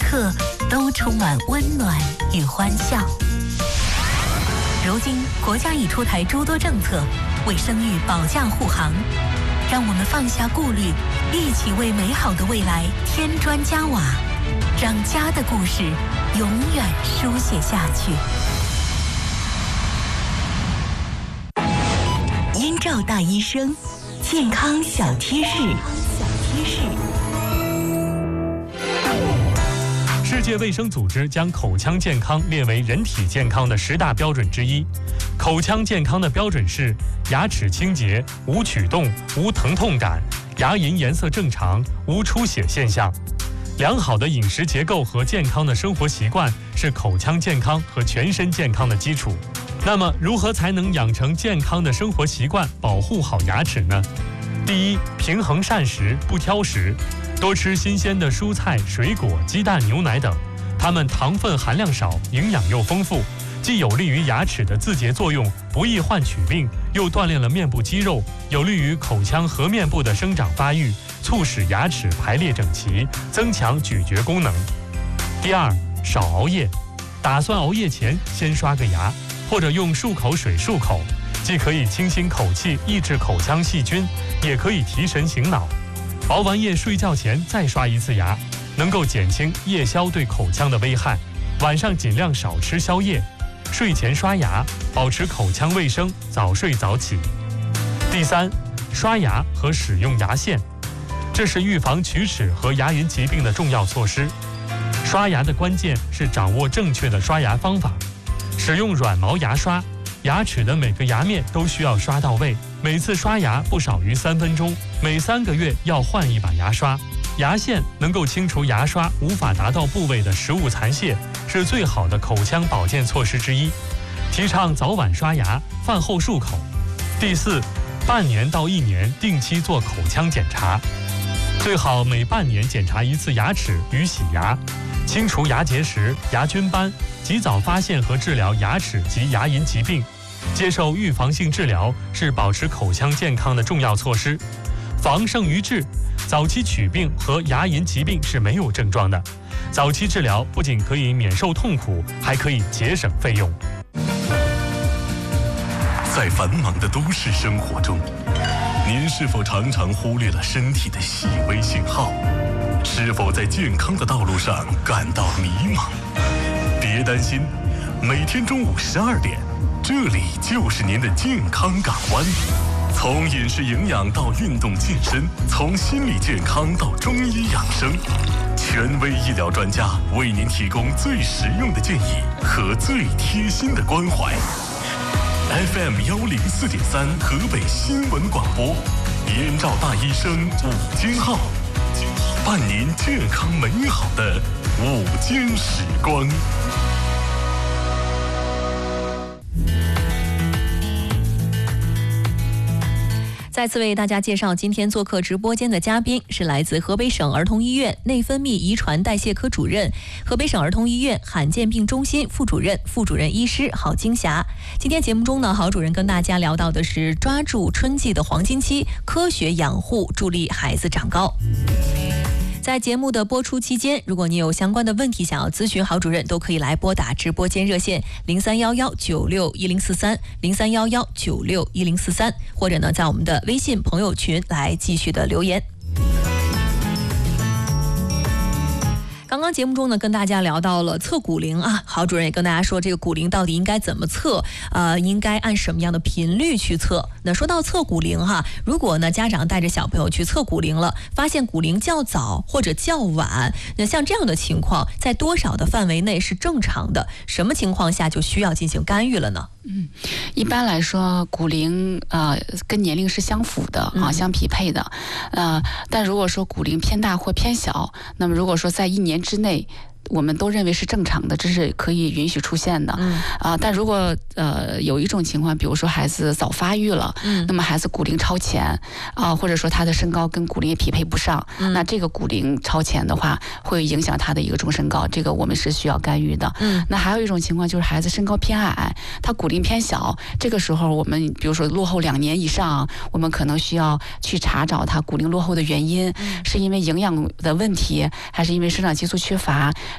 刻都充满温暖与欢笑。如今，国家已出台诸多政策，为生育保驾护航。让我们放下顾虑，一起为美好的未来添砖加瓦，让家的故事永远书写下去。燕赵大医生，健康小贴士。 世界卫生组织将口腔健康列为人体健康的10大标准之一。口腔健康的标准是：牙齿清洁、无龋动、无疼痛感，牙龈颜色正常，无出血现象。良好的饮食结构和健康的生活习惯是口腔健康和全身健康的基础。那么，如何才能养成健康的生活习惯，保护好牙齿呢？第一，平衡膳食，不挑食。多吃新鲜的蔬菜、水果、鸡蛋、牛奶等，它们糖分含量少，营养又丰富，既有利于牙齿的自洁作用，不易患龋病，又锻炼了面部肌肉，有利于口腔颌面部的生长发育，促使牙齿排列整齐，增强咀嚼功能。第二，少熬夜。打算熬夜前先刷个牙，或者用漱口水漱口，既可以清新口气，抑制口腔细菌，也可以提神醒脑。熬完夜睡觉前再刷一次牙，能够减轻夜宵对口腔的危害。晚上尽量少吃宵夜，睡前刷牙，保持口腔卫生，早睡早起。第三，刷牙和使用牙线，这是预防龋齿和牙龈疾病的重要措施。刷牙的关键是掌握正确的刷牙方法，使用软毛牙刷，牙齿的每个牙面都需要刷到位，每次刷牙不少于3分钟，每3个月要换一把牙刷。牙线能够清除牙刷无法达到部位的食物残屑，是最好的口腔保健措施之一。提倡早晚刷牙，饭后漱口。第四，半年到1年定期做口腔检查，最好每半年检查一次牙齿与洗牙，清除牙结石、牙菌斑，及早发现和治疗牙齿及牙龈疾病。接受预防性治疗是保持口腔健康的重要措施。防胜于治，早期龋病和牙龈疾病是没有症状的。早期治疗不仅可以免受痛苦，还可以节省费用。 在繁忙的都市生活中，您是否常常忽略了身体的细微信号？是否在健康的道路上感到迷茫？别担心，每天中午12点，这里就是您的健康港湾。从饮食营养到运动健身，从心理健康到中医养生，权威医疗专家为您提供最实用的建议和最贴心的关怀。FM 104.3河北新闻广播，燕赵大医生午间号，伴您健康美好的午间时光。 再次为大家介绍今天做客直播间的嘉宾是来自河北省儿童医院内分泌遗传代谢科主任、河北省儿童医院罕见病中心副主任医师郝金霞。今天节目中呢，郝主任跟大家聊到的是抓住春季的黄金期，科学养护助力孩子长高。在节目的播出期间，如果你有相关的问题想要咨询郝主任，都可以来拨打直播间热线0311961043 0311961043，或者呢在我们的微信朋友群来继续的留言。刚刚节目中呢，跟大家聊到了测骨龄啊，郝主任也跟大家说，这个骨龄到底应该怎么测，应该按什么样的频率去测。那说到测骨龄哈，如果呢家长带着小朋友去测骨龄了，发现骨龄较早或者较晚，那像这样的情况，在多少的范围内是正常的？什么情况下就需要进行干预了呢？ 一般来说，骨龄跟年龄是相符的啊，相匹配的。但如果说骨龄偏大或偏小，那么如果说在1年之内，我们都认为是正常的，这是可以允许出现的。但如果有一种情况，比如说孩子早发育了，那么孩子骨龄超前或者说他的身高跟骨龄也匹配不上，那这个骨龄超前的话，会影响他的一个终身高，这个我们是需要干预的。那还有一种情况就是孩子身高偏矮，他骨龄偏小，这个时候我们比如说落后2年以上，我们可能需要去查找他骨龄落后的原因，是因为营养的问题，还是因为生长激素缺乏，